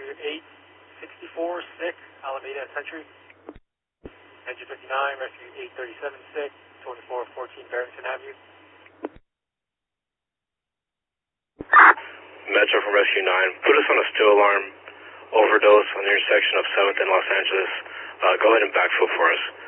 Rescue 864, sick, Alameda Century. Engine 59, Rescue 837, sick, 2414 Barrington Avenue. Metro from Rescue 9, put us on a still alarm overdose on the intersection of 7th and Los Angeles. Go ahead and backfill for us.